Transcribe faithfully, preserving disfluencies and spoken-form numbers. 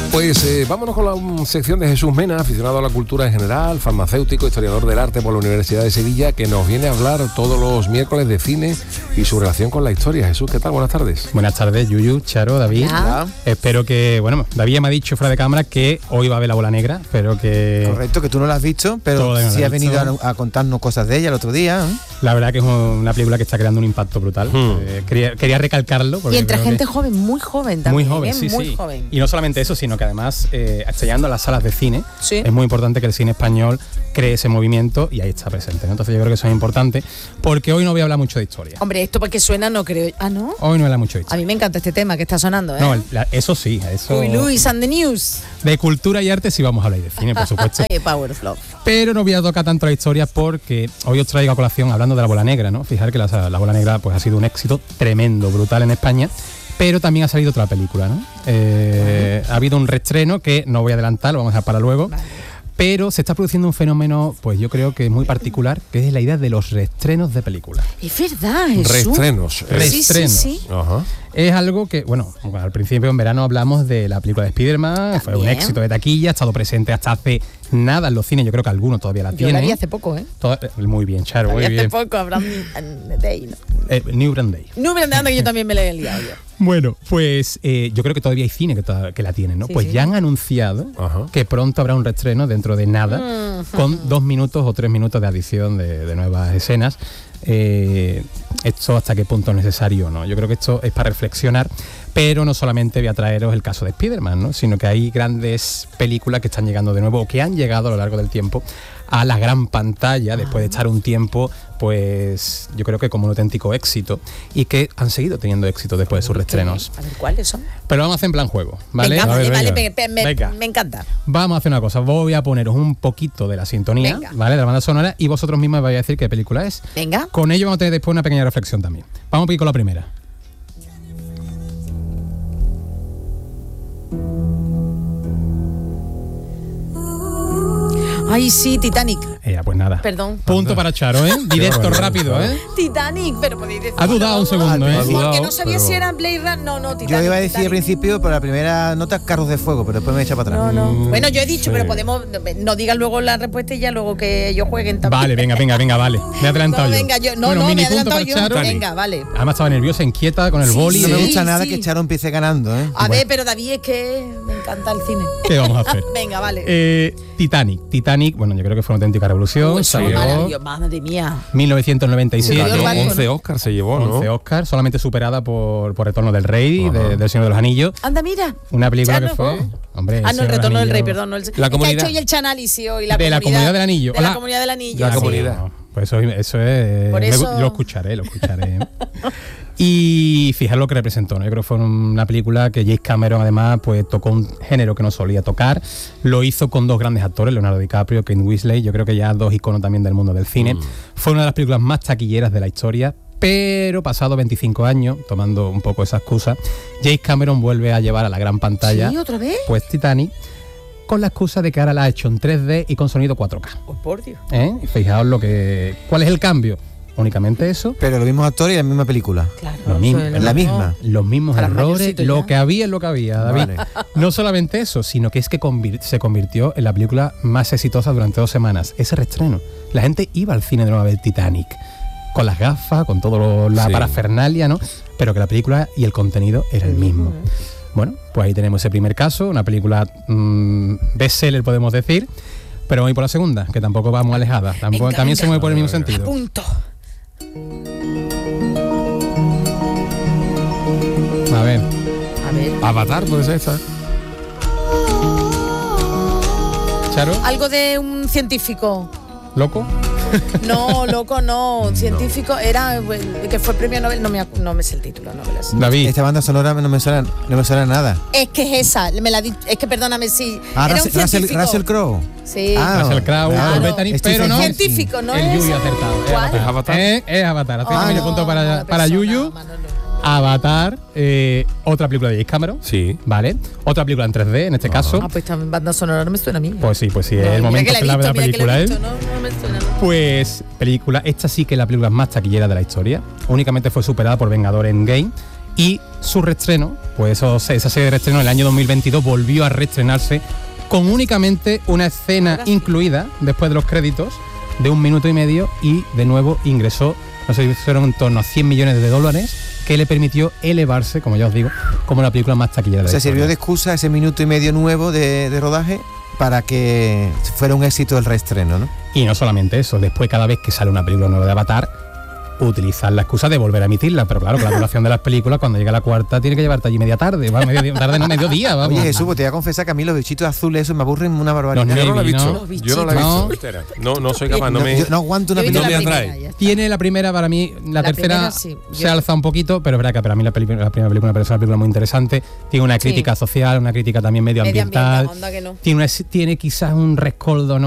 Pues eh, vámonos con la um, sección de Jesús Mena, aficionado a la cultura en general, farmacéutico, historiador del arte por la Universidad de Sevilla, que nos viene a hablar todos los miércoles de cine y su relación con la historia. Jesús, ¿qué tal? Buenas tardes. Buenas tardes, Yuyu, Charo, David. Hola. Espero que, bueno, David me ha dicho fuera de cámara que hoy va a ver La Bola Negra, espero que... Correcto, que tú no la has visto, pero sí has venido a, a contarnos cosas de ella el otro día, ¿eh? La verdad que es una película que está creando un impacto brutal. Hmm. Eh, quería, quería recalcarlo. Y entre gente que... joven, muy joven también. Muy joven, sí, muy sí. Joven. Y no solamente eso, sino que además, eh, está llegando a las salas de cine. Sí. Es muy importante que el cine español cree ese movimiento y ahí está presente, ¿no? Entonces yo creo que eso es importante, porque hoy no voy a hablar mucho de historia. Hombre, esto porque suena no creo... Ah, ¿no? Hoy no habla mucho de historia. A mí me encanta este tema que está sonando, ¿eh? No, la, eso sí, eso... Uy, Luis and the News. De cultura y arte sí vamos a hablar, y de cine, por supuesto. Power of Love. Pero no voy a tocar tanto la historia porque hoy os traigo a colación hablando de La Bola Negra, ¿no? Fijar que la, la Bola Negra pues ha sido un éxito tremendo, brutal en España, pero también ha salido otra película, ¿no? Eh, ha habido un reestreno que no voy a adelantar, lo vamos a dejar para luego. Vale. Pero se está produciendo un fenómeno, pues yo creo que muy particular, que es la idea de los reestrenos de películas. Es verdad, Jesús. Reestrenos. Eh. Reestrenos. Sí, sí, sí. Ajá. Es algo que, bueno, al principio en verano hablamos de la película de Spider-Man, ¿también? Fue un éxito de taquilla, ha estado presente hasta hace nada en los cines, yo creo que algunos todavía la tienen. Yo la vi hace poco, ¿eh? Todo, muy bien, Charo, muy bien. Hace poco, Abraham Day, ¿no? Eh, New Brand Day. New Brand Day, que yo también me la he liado yo. Bueno, pues eh, yo creo que todavía hay cine que, to- que la tienen, ¿no? Sí, pues sí. ya han anunciado Ajá. que pronto habrá un reestreno dentro de nada, uh-huh. con dos minutos o tres minutos de adición de, de nuevas escenas. Eh, esto hasta qué punto es necesario, ¿no? Yo creo que esto es para reflexionar, pero no solamente voy a traeros el caso de Spider-Man, ¿no? Sino que hay grandes películas que están llegando de nuevo o que han llegado a lo largo del tiempo a la gran pantalla después de estar un tiempo, pues yo creo que como un auténtico éxito, y que han seguido teniendo éxito después de sus reestrenos. A ver, ¿cuáles son? Pero vamos a hacer en plan juego, ¿vale? Venga, A vale, ver, vale, venga. me, me, Venga. me encanta. Vamos a hacer una cosa, voy a poneros un poquito de la sintonía, Venga. ¿vale? De la banda sonora, y vosotros mismos me vais a decir qué película es. Venga. Con ello vamos a tener después una pequeña reflexión también. Vamos a ir con la primera. Ay, sí, Titanic. Eh, pues nada. Perdón. Punto para Charo, ¿eh? Directo, bueno, rápido, claro. ¿eh? Titanic, pero podéis decir... Ha dudado un segundo, ¿eh? Ha Porque dudado, no sabía pero- si era Blade Runner. No, no, Titanic. Yo iba a decir Titanic. al principio, pero la primera nota Carros de Fuego, pero después me echa para atrás. No, no. Mm, Bueno, yo he dicho, sí. pero podemos... No digan luego la respuesta y ya luego que ellos jueguen también. Vale, venga, venga, venga, vale. Me he adelantado No, yo. venga, yo... No, Bueno, no, me mini he punto adelantado para yo. Charo. Venga, vale. Además estaba nerviosa, inquieta con el Sí, boli. No me ¿eh? gusta nada sí. que Charo empiece ganando, ¿eh? A Bueno. ver, pero David, es que me encanta el cine. ¿Qué vamos a hacer? Venga, vale. Eh, Titanic. Titanic, bueno, yo creo que fue una auténtica revolución. Uy, eso, Salió maravilloso, madre mía. mil novecientos noventa y siete. Sí, el barco, once ¿no? Oscars se llevó, ¿no? once Oscars, solamente superada por, por Retorno del Rey, Ajá. de- del Señor de los Anillos. Anda, mira. Una película Chano. que fue... Hombre, Ah, no, el Señor de los retorno del rey, Anillos. perdón. No, el, La es que ha comunidad. hecho hoy el chanálisis hoy. La De la Comunidad del Anillo. De la Hola. comunidad del anillo. La sí. comunidad. No, pues eso, eso es... Por me eso- gu- lo escucharé, lo escucharé. Y fijaros lo que representó, ¿no? Yo creo que fue una película que James Cameron además pues tocó un género que no solía tocar. Lo hizo con dos grandes actores, Leonardo DiCaprio, Kate Winslet, yo creo que ya dos iconos también del mundo del cine. Mm. Fue una de las películas más taquilleras de la historia, pero pasado veinticinco años, tomando un poco esa excusa, James Cameron vuelve a llevar a la gran pantalla ¿Sí, otra vez? pues Titanic, con la excusa de que ahora la ha hecho en tres D y con sonido cuatro K. Pues por Dios. ¿Eh? Fijaos lo que... ¿Cuál es el cambio? Únicamente eso. Pero los mismos actores y la misma película. Claro. Lo mismo, eso es Es la misma. Los mismos Para errores, mayorcito lo ya. que había es lo que había, David. Vale. No solamente eso, sino que es que convir- se convirtió en la película más exitosa durante dos semanas. Ese reestreno. La gente iba al cine de nuevo a ver Titanic. Con las gafas, con todo lo- la Sí. parafernalia, ¿no? Pero que la película y el contenido era el mismo. Bueno, pues ahí tenemos ese primer caso, una película mmm, bestseller, podemos decir. Pero vamos a ir por la segunda, que tampoco va muy alejada. Tampoco, Venga, también venga. se mueve por el mismo A sentido. punto. A ver. A ver. Avatar, puede ser esta. Charo, Algo de un científico. loco. No, loco, no. Un científico era bueno, que fue premio Nobel. No me, acu- no me sé el título, no me lo sé. David. Esta banda sonora no me suena, no me suena nada. Es que es esa. Me la di- es que perdóname, sí. Ah, era un Russell, Russell, científico. Russell Crowe. Sí. Ah, Russell Crowe, claro. Robert Bethany, Stephen pero no. Hawking. Científico, ¿no el es? Yuyu acertado. Es ¿Cuál? Avatar. Avatar. Eh, es Avatar. Así que Ah, medio no, punto para, mala para persona, Yuyu. Manolo. Avatar, eh, otra película de James Cameron. Sí. Vale. Otra película en tres D, en este caso. Ah, pues esta banda sonora no me suena a mí. Pues sí, pues sí, No, es el mira momento que la he clave de la visto, mira que la película, he ¿eh? visto, no, no me suena, no. Pues película, esta sí que es la película más taquillera de la historia. Únicamente fue superada por Vengador Endgame Y su reestreno, pues eso, esa serie de reestreno en el año dos mil veintidós volvió a reestrenarse con únicamente una escena incluida después de los créditos de un minuto y medio, y de nuevo ingresó, no sé, fueron en torno a cien millones de dólares, que le permitió elevarse, como ya os digo, como la película más taquillera de la historia. historia. Se sirvió de excusa ese minuto y medio nuevo de, de rodaje para que fuera un éxito el reestreno, ¿no? Y no solamente eso, después cada vez que sale una película nueva de Avatar, utilizar la excusa de volver a emitirla, pero claro, con la duración de las películas, cuando llega la cuarta tiene que llevarte allí media tarde, va, media tarde no, mediodía, vamos. Oye, Jesús, pues te voy a confesar que a mí los bichitos azules esos me aburren una barbaridad. Yo no la he visto, ¿no? yo no la he visto, no, no, no soy capaz, no, no me... Yo no aguanto una película. película. No me atrae. Tiene la primera, para mí, la, la tercera sí. se yo... alza un poquito, pero es verdad que para mí la, peli la primera película me parece una película muy interesante, tiene una crítica sí. social, una crítica también medioambiental, Medio no. tiene, una, tiene quizás un rescoldo, ¿no?